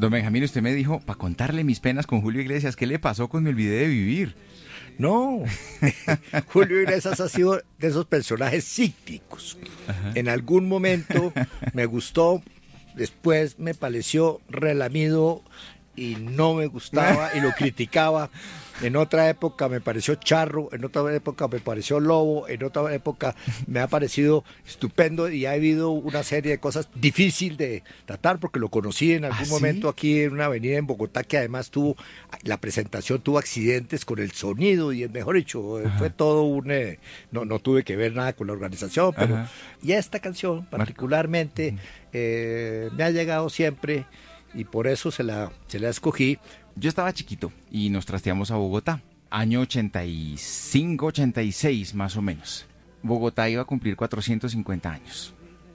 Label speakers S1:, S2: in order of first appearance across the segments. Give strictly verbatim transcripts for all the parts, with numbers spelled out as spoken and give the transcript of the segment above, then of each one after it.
S1: Don Benjamín, usted me dijo, para contarle mis penas con Julio Iglesias, ¿qué le pasó con Me olvidé de vivir?
S2: No, Julio Iglesias ha sido de esos personajes cíclicos. Ajá. En algún momento me gustó, después me pareció relamido y no me gustaba y lo criticaba. En otra época me pareció charro, en otra época me pareció lobo, en otra época me ha parecido estupendo y ha habido una serie de cosas difíciles de tratar porque lo conocí en algún ¿Ah, momento sí? aquí en una avenida en Bogotá que además tuvo, la presentación tuvo accidentes con el sonido y mejor dicho, Ajá. fue todo un, eh, no, no tuve que ver nada con la organización, pero Ajá. y esta canción particularmente eh, me ha llegado siempre y por eso se la, se la escogí.
S1: Yo estaba chiquito y nos trasteamos a Bogotá, año ochenta y cinco, ochenta y seis más o menos. Bogotá iba a cumplir cuatrocientos cincuenta años.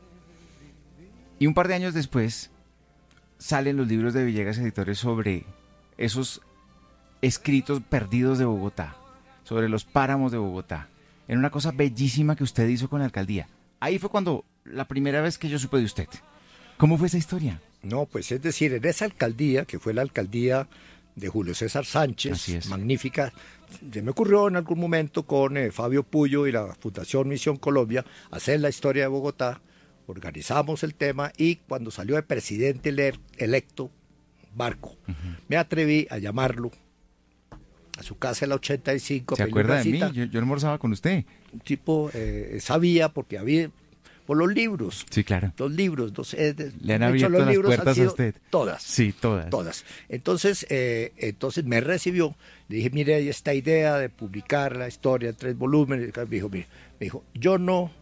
S1: Y un par de años después salen los libros de Villegas Editores sobre esos escritos perdidos de Bogotá, sobre los páramos de Bogotá. Era una cosa bellísima que usted hizo con la alcaldía. Ahí fue cuando la primera vez que yo supe de usted. ¿Cómo fue esa historia?
S2: No, pues es decir, en esa alcaldía, que fue la alcaldía de Julio César Sánchez, magnífica, se me ocurrió en algún momento con eh, Fabio Puyo y la Fundación Misión Colombia hacer la historia de Bogotá, organizamos el tema y cuando salió el presidente electo, Barco, uh-huh. me atreví a llamarlo a su casa en la ochenta y cinco.
S1: ¿Se acuerda de mí? Yo, yo almorzaba con usted.
S2: Un tipo eh, sabía porque había... por los libros.
S1: Sí, claro.
S2: Los libros. Los, eh,
S1: Le han abierto
S2: los
S1: las
S2: libros
S1: puertas a usted.
S2: Todas.
S1: Sí, todas.
S2: Todas. Entonces, eh, entonces me recibió. Le dije, mire, hay esta idea de publicar la historia en tres volúmenes. Me dijo, mire, me dijo, yo no